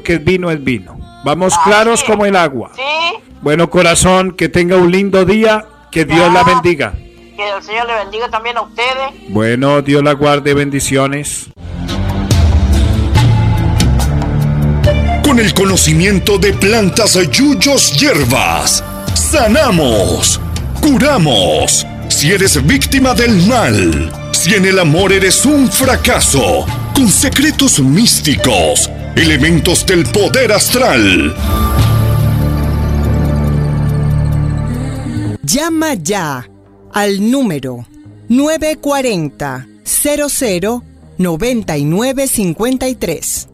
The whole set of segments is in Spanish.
que es vino es vino. Vamos claros sí. como el agua. Sí. Bueno, corazón, que tenga un lindo día. Que Dios la bendiga. Que el Señor le bendiga también a ustedes. Bueno, Dios la guarde. Bendiciones. Con el conocimiento de plantas, yuyos, hierbas, sanamos, curamos. Si eres víctima del mal, si en el amor eres un fracaso, con secretos místicos, elementos del poder astral. Llama ya al número 940-00-9953.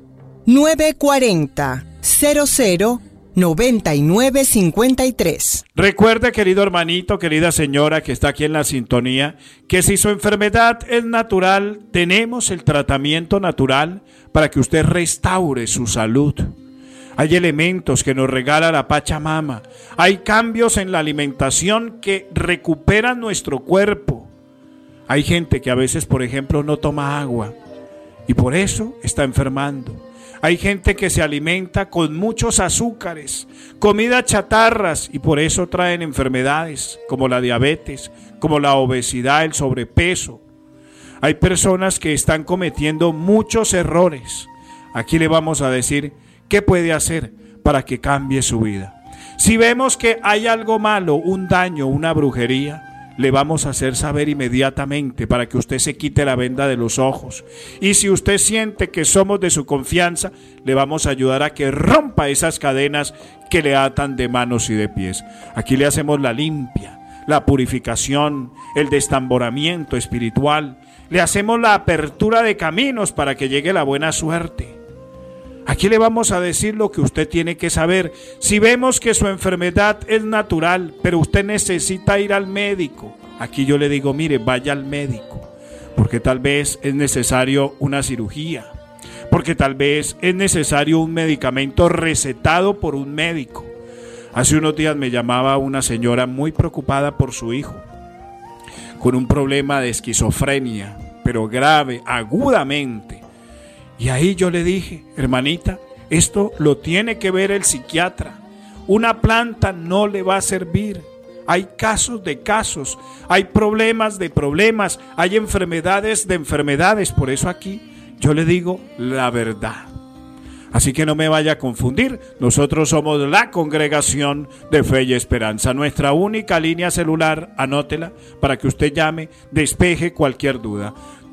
940-00-9953. Recuerde, querido hermanito, querida señora que está aquí en la sintonía, que si su enfermedad es natural, tenemos el tratamiento natural para que usted restaure su salud. Hay elementos que nos regala la Pachamama. Hay cambios en la alimentación que recuperan nuestro cuerpo. Hay gente que a veces, por ejemplo, no toma agua y por eso está enfermando. Hay gente que se alimenta con muchos azúcares, comidas chatarras y por eso traen enfermedades como la diabetes, como la obesidad, el sobrepeso. Hay personas que están cometiendo muchos errores. Aquí le vamos a decir qué puede hacer para que cambie su vida. Si vemos que hay algo malo, un daño, una brujería, le vamos a hacer saber inmediatamente para que usted se quite la venda de los ojos. Y si usted siente que somos de su confianza, le vamos a ayudar a que rompa esas cadenas que le atan de manos y de pies. Aquí le hacemos la limpia, la purificación, el destamboramiento espiritual. Le hacemos la apertura de caminos para que llegue la buena suerte. Aquí le vamos a decir lo que usted tiene que saber. Si vemos que su enfermedad es natural, pero usted necesita ir al médico, aquí yo le digo, mire, vaya al médico, porque tal vez es necesario una cirugía, porque tal vez es necesario un medicamento recetado por un médico. Hace unos días me llamaba una señora muy preocupada por su hijo, con un problema de esquizofrenia, pero grave, agudamente. Y ahí yo le dije, hermanita, esto lo tiene que ver el psiquiatra. Una planta no le va a servir. Hay casos de casos, hay problemas de problemas, hay enfermedades de enfermedades. Por eso aquí yo le digo la verdad. Así que no me vaya a confundir. Nosotros somos la Congregación de Fe y Esperanza. Nuestra única línea celular, anótela para que usted llame, despeje cualquier duda.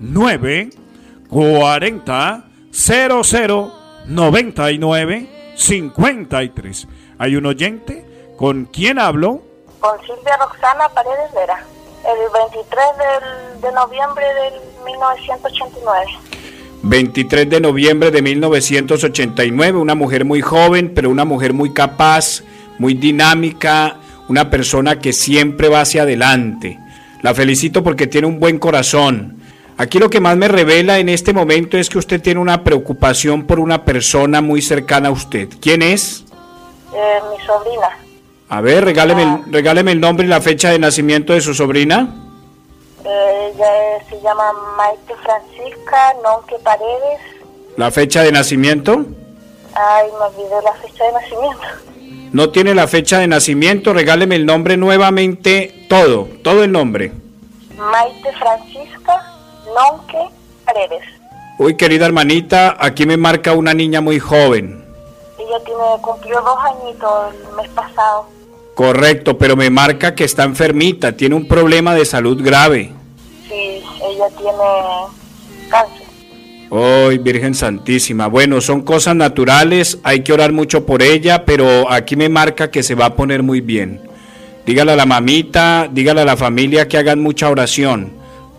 940-00-99-53. Hay un oyente. ¿Con quién hablo? Con Silvia Roxana Paredes Vera. El 23 de noviembre del 1989. 23 de noviembre de 1989. Una mujer muy joven, pero una mujer muy capaz, muy dinámica. Una persona que siempre va hacia adelante. La felicito porque tiene un buen corazón. Aquí lo que más me revela en este momento es que usted tiene una preocupación por una persona muy cercana a usted. ¿Quién es? Mi sobrina. A ver, regáleme el nombre y la fecha de nacimiento de su sobrina. Ella se llama Maite Francisca Nonque Paredes. ¿La fecha de nacimiento? Ay, me olvidé la fecha de nacimiento. No tiene la fecha de nacimiento, regáleme el nombre nuevamente, todo el nombre. Maite Francisca Nonque Paredes. Uy, querida hermanita, aquí me marca una niña muy joven. Ella cumplió 2 añitos el mes pasado. Correcto, pero me marca que está enfermita, tiene un problema de salud grave. Sí, ella tiene cáncer. ¡Ay, Virgen Santísima! Bueno, son cosas naturales, hay que orar mucho por ella, pero aquí me marca que se va a poner muy bien. Dígale a la mamita, dígale a la familia que hagan mucha oración,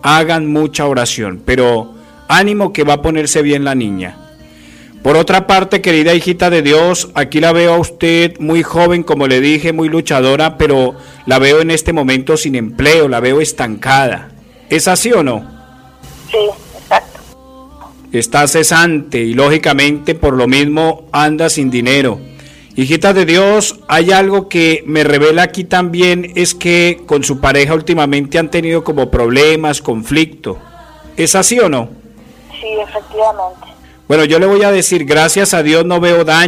pero ánimo que va a ponerse bien la niña. Por otra parte, querida hijita de Dios, aquí la veo a usted muy joven, como le dije, muy luchadora, pero la veo en este momento sin empleo, la veo estancada. ¿Es así o no? Sí, exacto. Está cesante y lógicamente por lo mismo anda sin dinero. Hijita de Dios, hay algo que me revela aquí también, es que con su pareja últimamente han tenido como problemas, conflicto. ¿Es así o no? Sí, efectivamente. Bueno, yo le voy a decir, gracias a Dios no veo daño.